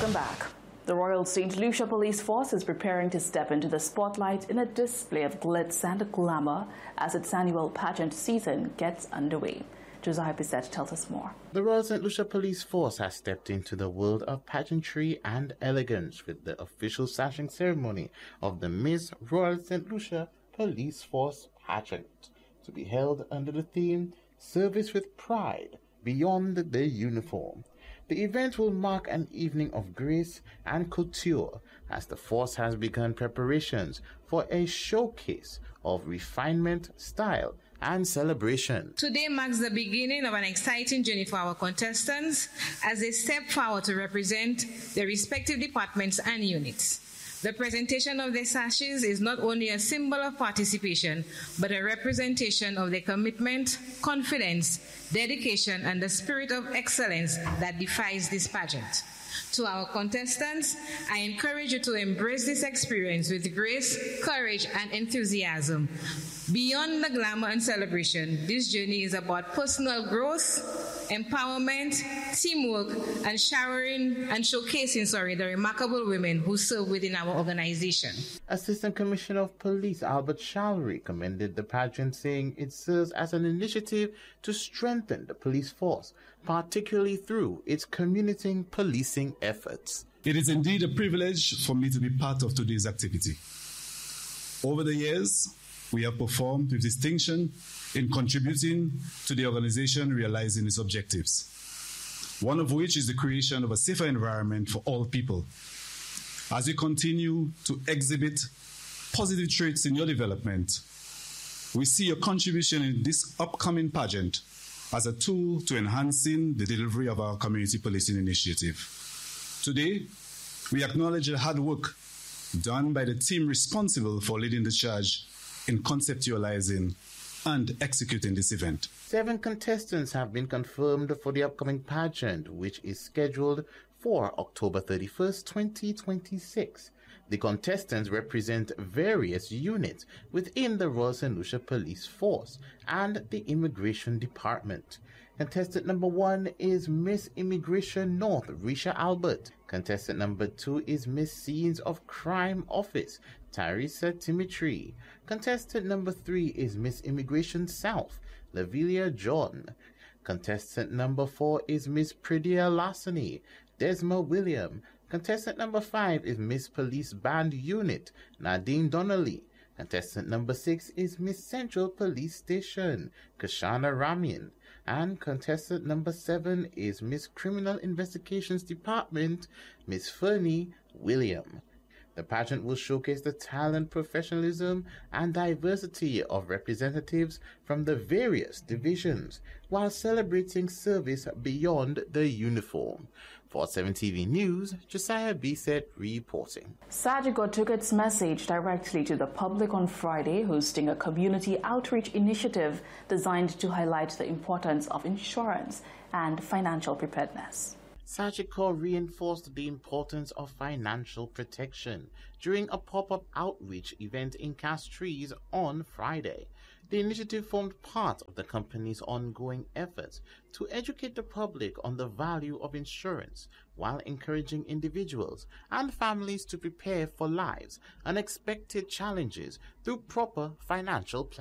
Welcome back. The Royal St. Lucia Police Force is preparing to step into the spotlight in a display of glitz and glamour as its annual pageant season gets underway. Josiah Bissett tells us more. The Royal St. Lucia Police Force has stepped into the world of pageantry and elegance with the official sashing ceremony of the Miss Royal St. Lucia Police Force pageant, to be held under the theme Service with Pride Beyond the Uniform. The event will mark an evening of grace and couture as the force has begun preparations for a showcase of refinement, style, and celebration. Today marks the beginning of an exciting journey for our contestants as they step forward to represent their respective departments and units. The presentation of their sashes is not only a symbol of participation, but a representation of their commitment, confidence, dedication, and the spirit of excellence that defines this pageant. To our contestants, I encourage you to embrace this experience with grace, courage, and enthusiasm. Beyond the glamour and celebration, this journey is about personal growth, empowerment, teamwork, and showcasing the remarkable women who serve within our organization. Assistant Commissioner of Police Albert Shallery commended the pageant, saying it serves as an initiative to strengthen the police force, particularly through its community policing efforts. It is indeed a privilege for me to be part of today's activity. Over the years, we have performed with distinction in contributing to the organization realizing its objectives, one of which is the creation of a safer environment for all people. As you continue to exhibit positive traits in your development, we see your contribution in this upcoming pageant as a tool to enhancing the delivery of our community policing initiative. Today, we acknowledge the hard work done by the team responsible for leading the charge in conceptualizing and executing this event. 7 contestants have been confirmed for the upcoming pageant, which is scheduled for October 31st, 2026. The contestants represent various units within the Royal St. Lucia Police Force and the Immigration Department. Contestant number 1 is Miss Immigration North, Risha Albert. Contestant number 2 is Miss Scenes of Crime Office, Teresa Timitri. Contestant number 3 is Miss Immigration South, Lavilia John. Contestant number 4 is Miss Pridia Larceny, Desma William. Contestant number 5 is Miss Police Band Unit, Nadine Donnelly. Contestant number 6 is Miss Central Police Station, Kashana Ramian. And contestant number 7 is Miss Criminal Investigations Department, Miss Fernie William. The pageant will showcase the talent, professionalism, and diversity of representatives from the various divisions, while celebrating service beyond the uniform. For 7TV News, Josiah Bissett reporting. Sagicor took its message directly to the public on Friday, hosting a community outreach initiative designed to highlight the importance of insurance and financial preparedness. Sagicor reinforced the importance of financial protection during a pop-up outreach event in Castries on Friday. The initiative formed part of the company's ongoing efforts to educate the public on the value of insurance while encouraging individuals and families to prepare for life's unexpected challenges through proper financial planning.